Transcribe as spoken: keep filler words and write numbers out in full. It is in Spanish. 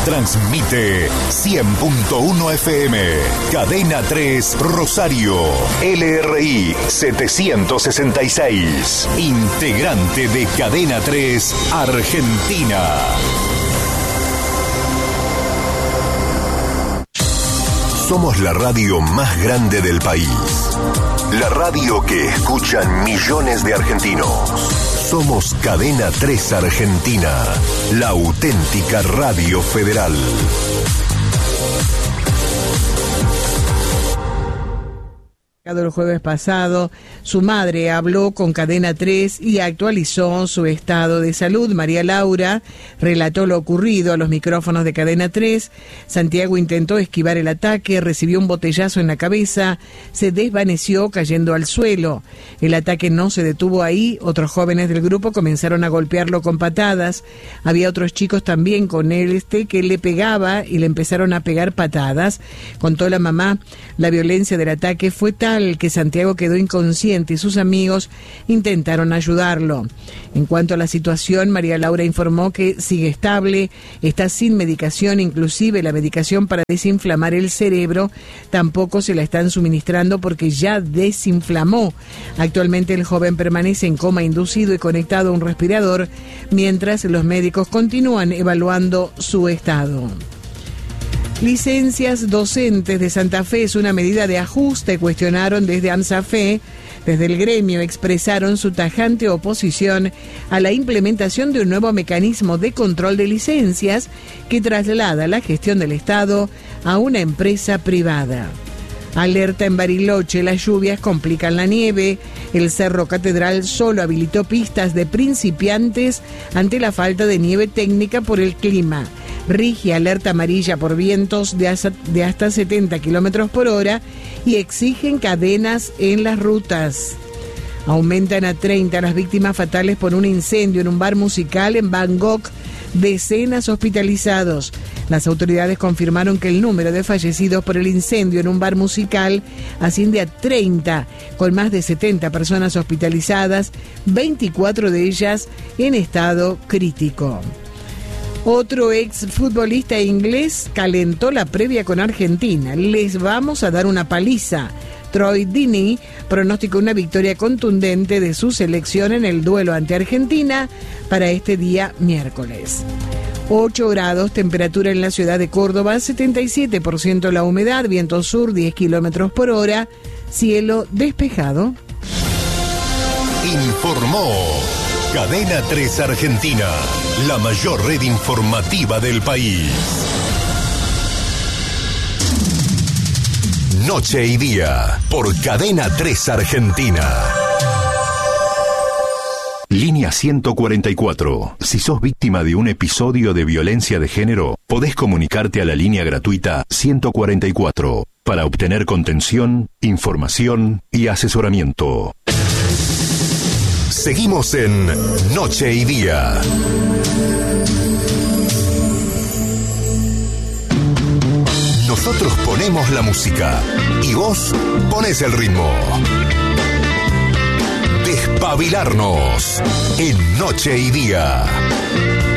Transmite cien punto uno F M. Cadena tres Rosario. L R I setecientos sesenta y seis. Integrante de Cadena tres Argentina. Somos la radio más grande del país. La radio que escuchan millones de argentinos. Somos Cadena tres Argentina, la auténtica radio federal. El jueves pasado, su madre habló con Cadena tres y actualizó su estado de salud. María Laura relató lo ocurrido a los micrófonos de Cadena tres. Santiago intentó esquivar el ataque, recibió un botellazo en la cabeza, se desvaneció cayendo al suelo. El ataque no se detuvo ahí, otros jóvenes del grupo comenzaron a golpearlo con patadas. Había otros chicos también con él este que le pegaba y le empezaron a pegar patadas. Contó la mamá, la violencia del ataque fue tal que Santiago quedó inconsciente y sus amigos intentaron ayudarlo. En cuanto a la situación, María Laura informó que sigue estable, está sin medicación, inclusive la medicación para desinflamar el cerebro tampoco se la están suministrando porque ya desinflamó. Actualmente el joven permanece en coma inducido y conectado a un respirador, mientras los médicos continúan evaluando su estado. Licencias docentes de Santa Fe es una medida de ajuste, cuestionaron desde ANSAFE. Desde el gremio expresaron su tajante oposición a la implementación de un nuevo mecanismo de control de licencias que traslada la gestión del Estado a una empresa privada. Alerta en Bariloche, las lluvias complican la nieve. El Cerro Catedral solo habilitó pistas de principiantes ante la falta de nieve técnica por el clima. Rige alerta amarilla por vientos de hasta, de hasta setenta kilómetros por hora y exigen cadenas en las rutas. Aumentan a treinta las víctimas fatales por un incendio en un bar musical en Bangkok. Decenas hospitalizados. Las autoridades confirmaron que el número de fallecidos por el incendio en un bar musical asciende a treinta, con más de setenta personas hospitalizadas, veinticuatro de ellas en estado crítico. Otro ex futbolista inglés calentó la previa con Argentina. Les vamos a dar una paliza. Troy Deeney pronosticó una victoria contundente de su selección en el duelo ante Argentina para este día miércoles. ocho grados, temperatura en la ciudad de Córdoba, setenta y siete por ciento la humedad, viento sur diez kilómetros por hora, cielo despejado. Informó Cadena tres Argentina, la mayor red informativa del país. Noche y día, por Cadena tres Argentina. Línea ciento cuarenta y cuatro. Si sos víctima de un episodio de violencia de género, podés comunicarte a la línea gratuita ciento cuarenta y cuatro para obtener contención, información y asesoramiento. Seguimos en Noche y Día. Nosotros ponemos la música y vos ponés el ritmo. Despabilarnos en Noche y Día.